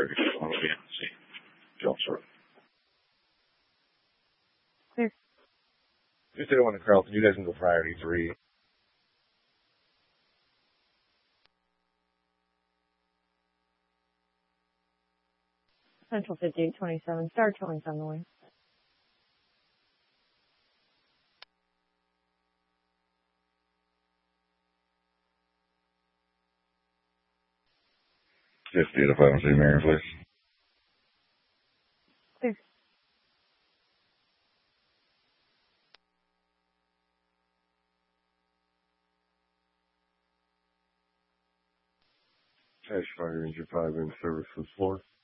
30. I'm going to be on the scene. Jump through. Clear. Just did one to Carlton. You guys can go priority 3. Central 5827. Start killing on the way. Just did if I don't see Mary, please. Clear. Cash Fire Ranger 5 in service with floor.